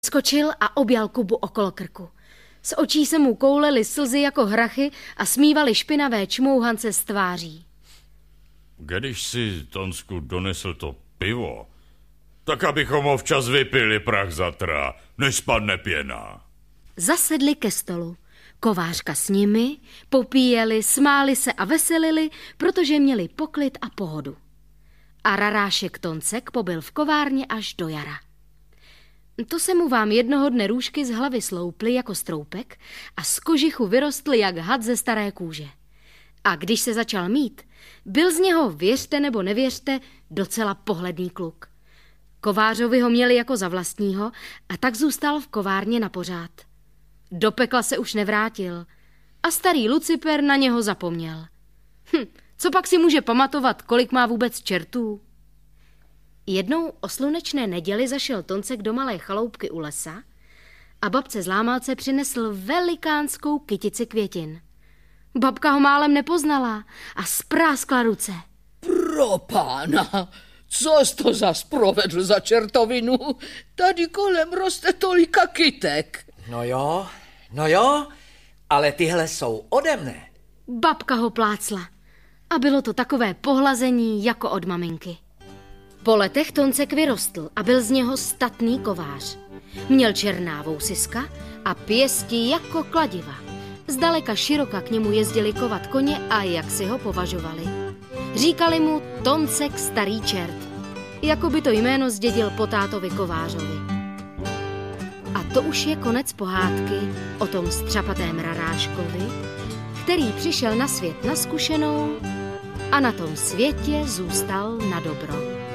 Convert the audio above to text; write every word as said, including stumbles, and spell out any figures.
Skočil a objal Kubu okolo krku. Z očí se mu koulely slzy jako hrachy a smívaly špinavé čmouhance z tváří. Když si, Tonsku, donesl to pivo, tak abychom ho včas vypili, prach zatra, než spadne pěna. Zasedli ke stolu. Kovářka s nimi, popíjeli, smáli se a veselili, protože měli poklid a pohodu. A rarášek Toncek pobyl v kovárně až do jara. To se mu vám jednoho dne růžky z hlavy slouply jako stroupek a z kožichu vyrostly jak had ze staré kůže. A když se začal mít, byl z něho, věřte nebo nevěřte, docela pohledný kluk. Kovářovi ho měli jako za vlastního a tak zůstal v kovárně na pořád. Do pekla se už nevrátil a starý Luciper na něho zapomněl. Hm, co pak si může pamatovat, kolik má vůbec čertů? Jednou o slunečné neděli zašel Toncek do malé chaloupky u lesa a babce z Lámalce přinesl velikánskou kytici květin. Babka ho málem nepoznala a spráskla ruce. Pro pána, co jsi to zas provedl za čertovinu? Tady kolem roste tolika kytek. No jo, no jo, ale tyhle jsou ode mne. Babka ho plácla a bylo to takové pohlazení jako od maminky. Po letech Toncek vyrostl a byl z něho statný kovář. Měl černá vousiska a pěsti jako kladiva. Zdaleka široka k němu jezdili kovat koně a jak si ho považovali. Říkali mu Toncek starý čert, jako by to jméno zdědil po tátovi kovářovi. A to už je konec pohádky o tom střapatém raráškovi, který přišel na svět na zkušenou a na tom světě zůstal na dobro.